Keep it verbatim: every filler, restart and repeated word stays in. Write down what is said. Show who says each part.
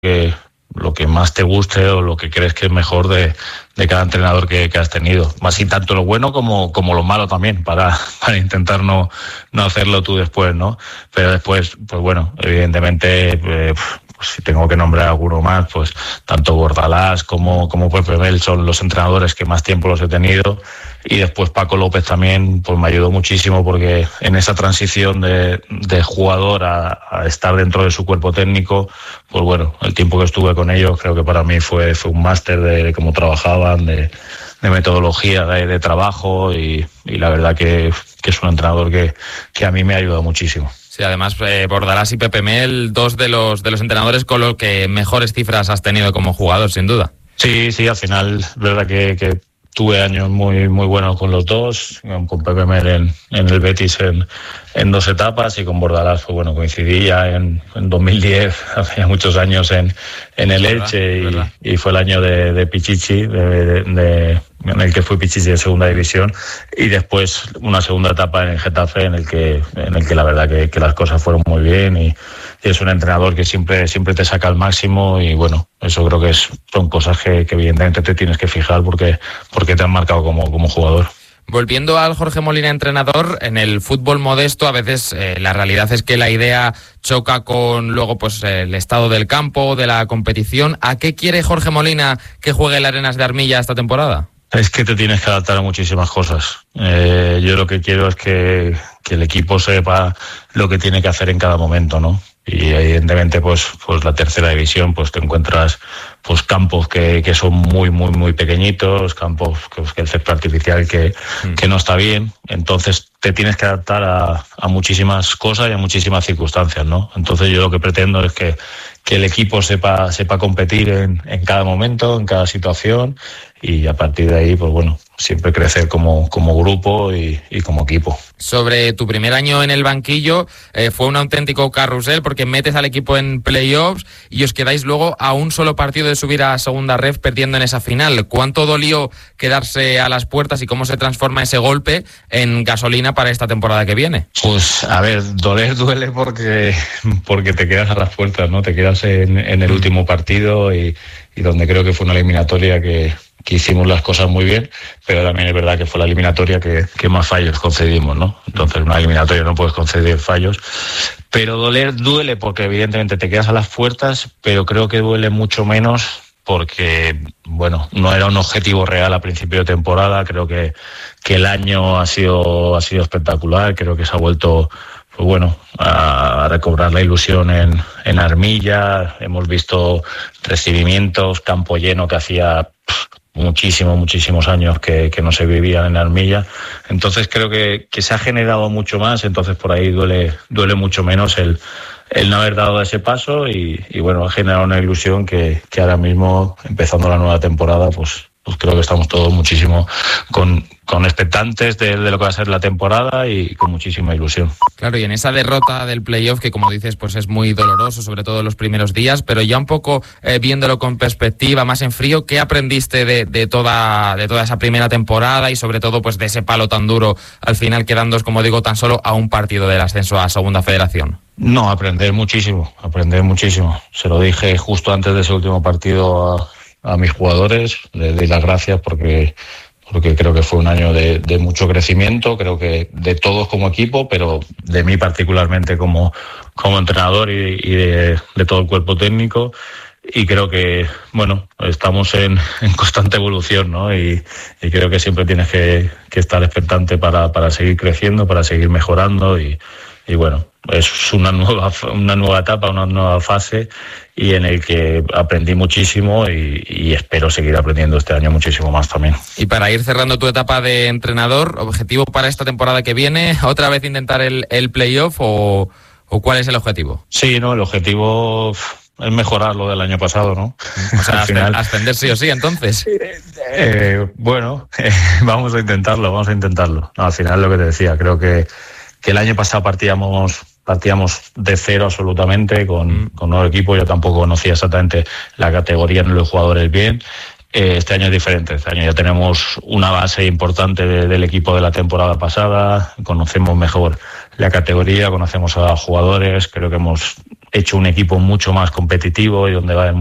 Speaker 1: que lo que más te guste o lo que crees que es mejor de, de cada entrenador que, que has tenido. Más y tanto lo bueno como, como lo malo también, para, para intentar no, no hacerlo tú después, ¿no? Pero después, pues bueno, evidentemente, eh, pues si tengo que nombrar alguno más, pues tanto Bordalás como, como Pepe Mel son los entrenadores que más tiempo los he tenido. Y después Paco López también pues me ayudó muchísimo, porque en esa transición de, de jugador a, a estar dentro de su cuerpo técnico, pues bueno, el tiempo que estuve con ellos creo que para mí fue, fue un máster de, de cómo trabajaban, de, de metodología de, de trabajo y, y la verdad que, que es un entrenador que, que a mí me ha ayudado muchísimo.
Speaker 2: Sí, además eh, Bordalás y Pepe Mel, dos de los, de los entrenadores con los que mejores cifras has tenido como jugador, sin duda.
Speaker 1: Sí, sí, al final es verdad que... que tuve años muy muy buenos con los dos, con Pepe Mel en, en el Betis en, en dos etapas, y con Bordalás, pues bueno, coincidí ya en, en dos mil diez, hace muchos años en, en el Elche, y, y fue el año de, de Pichichi, de, de, de, en el que fui Pichichi de segunda división, y después una segunda etapa en el Getafe, en el que, en el que la verdad que, que las cosas fueron muy bien, y, y es un entrenador que siempre, siempre te saca al máximo, y bueno, eso creo que es, son cosas que, que evidentemente te tienes que fijar porque, porque te han marcado como, como jugador.
Speaker 2: Volviendo al Jorge Molina entrenador, en el fútbol modesto a veces eh, la realidad es que la idea choca con luego pues el estado del campo, de la competición. ¿A qué quiere Jorge Molina que juegue el Arenas de Armilla esta temporada? Es que te tienes que adaptar a muchísimas cosas. Eh, yo lo que quiero es que, que el equipo sepa lo que tiene que hacer en cada momento, ¿no? Y evidentemente pues pues la tercera división pues te encuentras pues campos que, que son muy muy muy pequeñitos, campos que, que el césped artificial que, mm. que no está bien, entonces te tienes que adaptar a, a muchísimas cosas y a muchísimas circunstancias, ¿no? Entonces yo lo que pretendo es que, que el equipo sepa sepa competir en, en cada momento, en cada situación, y a partir de ahí pues bueno, siempre crecer como, como grupo y, y como equipo. Sobre tu primer año en el banquillo, eh, fue un auténtico carrusel, porque metes al equipo en playoffs y os quedáis luego a un solo partido de subir a segunda ref, perdiendo en esa final. ¿Cuánto dolió quedarse a las puertas y cómo se transforma ese golpe en gasolina para esta temporada que viene?
Speaker 1: Pues a ver, doler duele porque, porque te quedas a las puertas, ¿no? Te quedas en, en el último partido y, y donde creo que fue una eliminatoria que... que hicimos las cosas muy bien, pero también es verdad que fue la eliminatoria que, que más fallos concedimos, ¿no? Entonces, en una eliminatoria no puedes conceder fallos, pero doler duele porque evidentemente te quedas a las puertas, pero creo que duele mucho menos porque, bueno, no era un objetivo real a principio de temporada. Creo que, que el año ha sido, ha sido espectacular, creo que se ha vuelto... Pues bueno, a recobrar la ilusión en, en Armilla. Hemos visto recibimientos, campo lleno que hacía pff, muchísimos, muchísimos años que, que no se vivían en Armilla. Entonces creo que, que se ha generado mucho más, entonces por ahí duele, duele mucho menos el, el no haber dado ese paso y, y bueno, ha generado una ilusión que, que ahora mismo, empezando la nueva temporada, pues... pues creo que estamos todos muchísimo con, con expectantes de, de lo que va a ser la temporada y con muchísima ilusión.
Speaker 2: Claro, y en esa derrota del playoff, que como dices, pues es muy doloroso, sobre todo los primeros días, pero ya un poco eh, viéndolo con perspectiva, más en frío, ¿qué aprendiste de, de, toda, de toda esa primera temporada y sobre todo pues de ese palo tan duro al final, quedándoos, como digo, tan solo a un partido del ascenso a Segunda Federación?
Speaker 1: No, aprender muchísimo, aprender muchísimo. Se lo dije justo antes de ese último partido a... a mis jugadores, les doy las gracias porque, porque creo que fue un año de, de mucho crecimiento, creo que de todos como equipo, pero de mí particularmente como, como entrenador y, y de, de todo el cuerpo técnico. Y creo que, bueno, estamos en, en constante evolución, ¿no? Y, y creo que siempre tienes que, que estar expectante para, para seguir creciendo, para seguir mejorando y, y bueno, es una nueva, una nueva etapa, una nueva fase y en el que aprendí muchísimo y, y espero seguir aprendiendo este año muchísimo más también.
Speaker 2: Y para ir cerrando tu etapa de entrenador, ¿objetivo para esta temporada que viene? ¿Otra vez intentar el, el playoff o, o cuál es el objetivo?
Speaker 1: Sí, no, el objetivo es mejorar lo del año pasado, ¿no?
Speaker 2: O sea, al final, ascender sí o sí, entonces.
Speaker 1: Eh, eh, bueno, eh, vamos a intentarlo, vamos a intentarlo. No, al final lo que te decía, creo que, que el año pasado partíamos... Partíamos de cero absolutamente con, con nuevo equipo. Yo tampoco conocía exactamente la categoría ni los jugadores bien. Eh, este año es diferente. Este año ya tenemos una base importante de, del equipo de la temporada pasada. Conocemos mejor la categoría, conocemos a los jugadores. Creo que hemos hecho un equipo mucho más competitivo y donde va a haber